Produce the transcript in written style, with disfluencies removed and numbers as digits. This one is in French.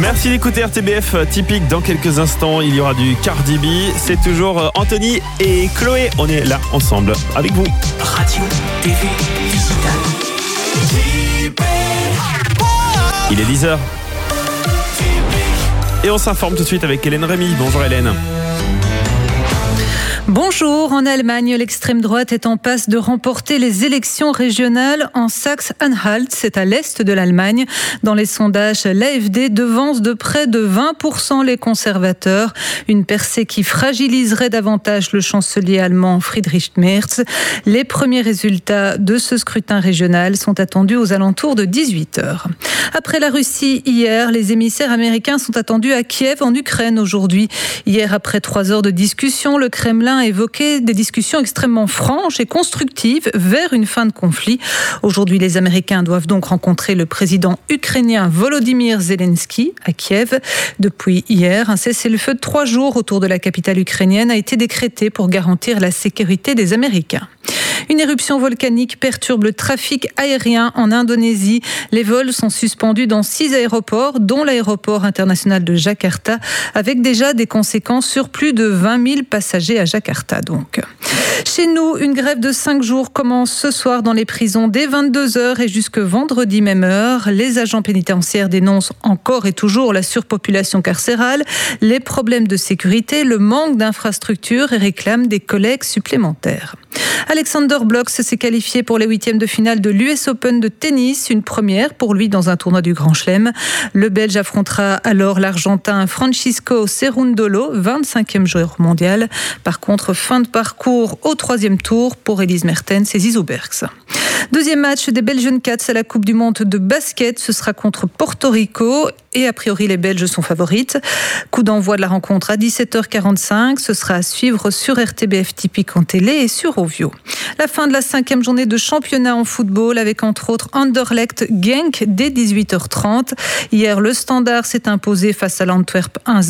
Merci d'écouter RTBF Typique. Dans quelques instants, il y aura du Cardi B. C'est toujours Anthony et Chloé. On est là ensemble avec vous. Radio, TV, digital. Il est 10h. Et on s'informe tout de suite avec Hélène Rémy. Bonjour Hélène. Bonjour. En Allemagne, l'extrême droite est en passe de remporter les élections régionales en Saxe-Anhalt. C'est à l'est de l'Allemagne. Dans les sondages, l'AfD devance de près de 20% les conservateurs. Une percée qui fragiliserait davantage le chancelier allemand Friedrich Merz. Les premiers résultats de ce scrutin régional sont attendus aux alentours de 18h. Après la Russie hier, les émissaires américains sont attendus à Kiev en Ukraine aujourd'hui. Hier, après 3 heures de discussion, le Kremlin a évoqué des discussions extrêmement franches et constructives vers une fin de conflit. Aujourd'hui, les Américains doivent donc rencontrer le président ukrainien Volodymyr Zelensky à Kiev. Depuis hier, un cessez-le-feu de 3 jours autour de la capitale ukrainienne a été décrété pour garantir la sécurité des Américains. Une éruption volcanique perturbe le trafic aérien en Indonésie. Les vols sont suspendus dans 6 aéroports, dont l'aéroport international de Jakarta, avec déjà des conséquences sur plus de 20 000 passagers à Jakarta. Donc. Chez nous, une grève de 5 jours commence ce soir dans les prisons dès 22h et jusque vendredi même heure. Les agents pénitentiaires dénoncent encore et toujours la surpopulation carcérale, les problèmes de sécurité, le manque d'infrastructures et réclament des collègues supplémentaires. Alexander Blok s'est qualifié pour les 8e de finale de l'US Open de tennis, une première pour lui dans un tournoi du Grand Chelem. Le Belge affrontera alors l'Argentin Francisco Cerundolo, 25e joueur mondial. Par contre, fin de parcours au 3e tour pour Elise Mertens et Zizou Bergs. Deuxième match des Belgian Cats à la Coupe du Monde de basket, ce sera contre Porto Rico et a priori les Belges sont favorites. Coup d'envoi de la rencontre à 17h45, ce sera à suivre sur RTBF Typique en télé et sur Ovio. La fin de la 5e journée de championnat en football avec entre autres Anderlecht Genk dès 18h30. Hier, le Standard s'est imposé face à l'Antwerp 1-0.